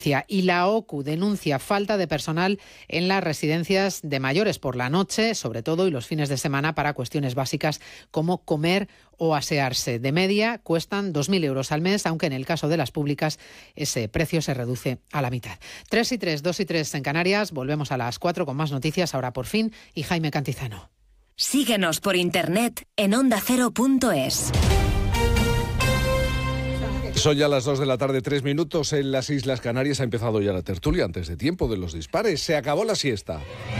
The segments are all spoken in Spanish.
Y la OCU denuncia falta de personal en las residencias de mayores por la noche, sobre todo, y los fines de semana para cuestiones básicas como comer o asearse. De media cuestan 2.000 euros al mes, aunque en el caso de las públicas ese precio se reduce a la mitad. 3 y 3, 2 y 3 en Canarias. Volvemos a las 4 con más noticias, ahora por fin, y Jaime Cantizano. Síguenos por internet en ondacero.es. Son ya las 2 de la tarde, 3 minutos en las Islas Canarias. Ha empezado ya la tertulia antes de tiempo de los dispares. Se acabó la siesta.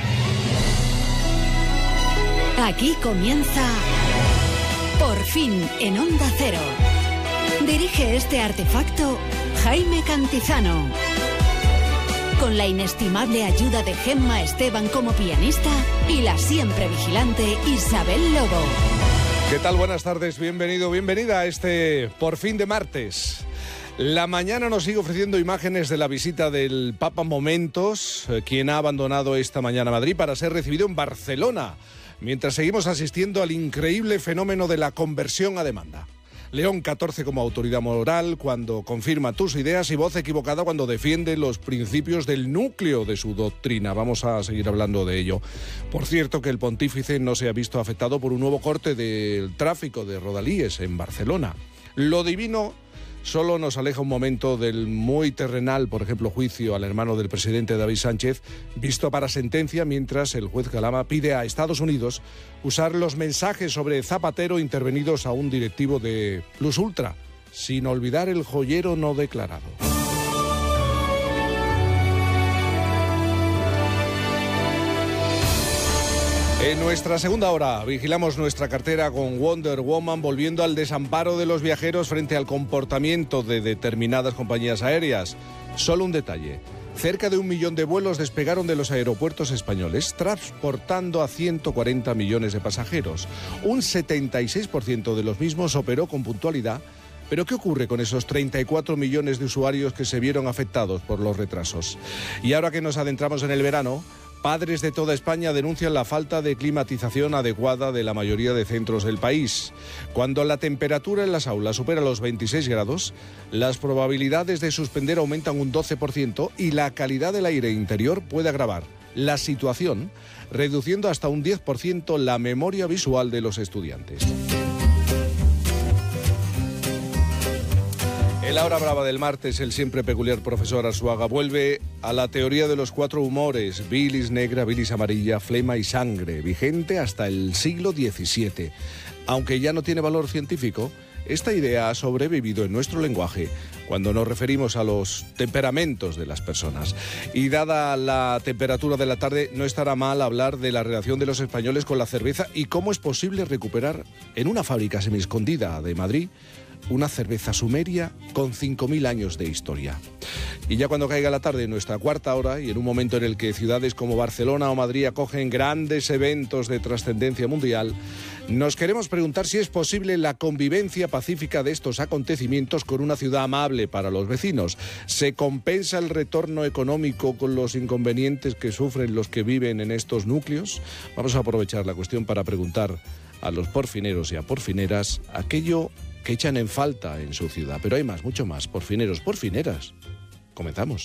Aquí comienza Por fin en Onda Cero. Dirige este artefacto Jaime Cantizano. Con la inestimable ayuda de Gemma Esteban como pianista y la siempre vigilante Isabel Lobo. ¿Qué tal? Buenas tardes, bienvenido, bienvenida a este Por fin de martes. La mañana nos sigue ofreciendo imágenes de la visita del Papa Momentos, quien ha abandonado esta mañana Madrid para ser recibido en Barcelona, mientras seguimos asistiendo al increíble fenómeno de la conversión a demanda. León XIV como autoridad moral cuando confirma tus ideas y voz equivocada cuando defiende los principios del núcleo de su doctrina. Vamos a seguir hablando de ello. Por cierto, que el pontífice no se ha visto afectado por un nuevo corte del tráfico de rodalíes en Barcelona. Lo divino solo nos aleja un momento del muy terrenal, por ejemplo, juicio al hermano del presidente David Sánchez, visto para sentencia, mientras el juez Galama pide a Estados Unidos usar los mensajes sobre Zapatero intervenidos a un directivo de Plus Ultra, sin olvidar el joyero no declarado. En nuestra segunda hora vigilamos nuestra cartera con Wonder Woman, volviendo al desamparo de los viajeros frente al comportamiento de determinadas compañías aéreas. Solo un detalle: cerca de 1 millón de vuelos despegaron de los aeropuertos españoles, transportando a 140 millones de pasajeros. Un 76% de los mismos operó con puntualidad. ¿Pero qué ocurre con esos 34 millones de usuarios que se vieron afectados por los retrasos? Y ahora que nos adentramos en el verano, padres de toda España denuncian la falta de climatización adecuada de la mayoría de centros del país. Cuando la temperatura en las aulas supera los 26 grados, las probabilidades de suspender aumentan un 12% y la calidad del aire interior puede agravar la situación, reduciendo hasta un 10% la memoria visual de los estudiantes. En la hora brava del martes, el siempre peculiar profesor Arzuaga vuelve a la teoría de los 4 humores: bilis negra, bilis amarilla, flema y sangre, vigente hasta el siglo XVII. Aunque ya no tiene valor científico, esta idea ha sobrevivido en nuestro lenguaje cuando nos referimos a los temperamentos de las personas. Y dada la temperatura de la tarde, no estará mal hablar de la relación de los españoles con la cerveza y cómo es posible recuperar en una fábrica semiescondida de Madrid una cerveza sumeria con 5.000 años de historia. Y ya cuando caiga la tarde, nuestra cuarta hora, y en un momento en el que ciudades como Barcelona o Madrid acogen grandes eventos de trascendencia mundial, nos queremos preguntar si es posible la convivencia pacífica de estos acontecimientos con una ciudad amable para los vecinos. ¿Se compensa el retorno económico con los inconvenientes que sufren los que viven en estos núcleos? Vamos a aprovechar la cuestión para preguntar a los porfineros y a porfineras aquello que echan en falta en su ciudad. Pero hay más, mucho más. Porfineros, porfineras. Comenzamos.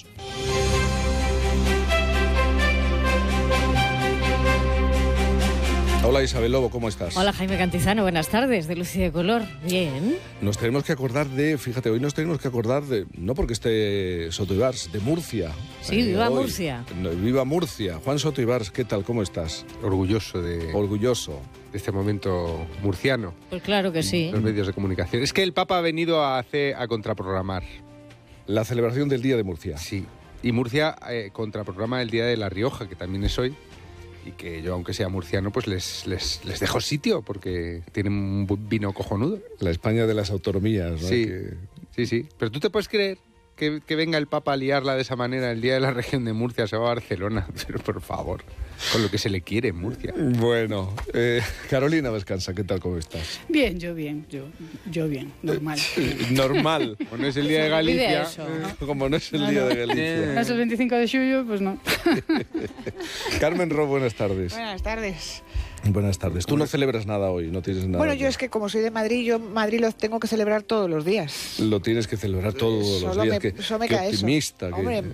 Hola Isabel Lobo, ¿cómo estás? Hola Jaime Cantizano, buenas tardes, de Luz y de Color. Bien. Nos tenemos que acordar de, fíjate, hoy nos tenemos que acordar de, no porque esté Soto Ibars, de Murcia. Sí, viva hoy. Murcia. Viva Murcia. Juan Soto Ibars, ¿qué tal? ¿Cómo estás? Orgulloso de este momento murciano. Pues claro que sí. Los medios de comunicación. Es que el Papa ha venido a contraprogramar la celebración del Día de Murcia. Sí. Y Murcia contraprograma el Día de La Rioja, que también es hoy. Y que yo, aunque sea murciano, pues les dejo sitio, porque tienen un vino cojonudo. La España de las autonomías, ¿no? Sí, sí. Pero tú te puedes creer que venga el Papa a liarla de esa manera el día de la región de Murcia, se va a Barcelona. Pero por favor, con lo que se le quiere en Murcia. Bueno, Carolina Vescanza, ¿qué tal? ¿Cómo estás? Bien, yo bien, normal. Normal. Como no es el día de Galicia. Eso, ¿no? Como no es el día de Galicia. No es el 25 de julio, pues no. Carmen Ro, buenas tardes. Buenas tardes. Buenas tardes. Tú no celebras nada hoy, no tienes nada. Bueno, yo es que como soy de Madrid, yo Madrid lo tengo que celebrar todos los días. Lo tienes que celebrar todos los días. Eso me qué cae optimista. eso. Hombre,